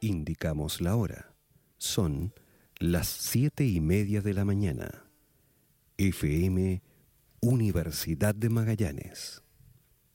indicamos la hora. Son las 7:30 de la mañana. FM Universidad de Magallanes.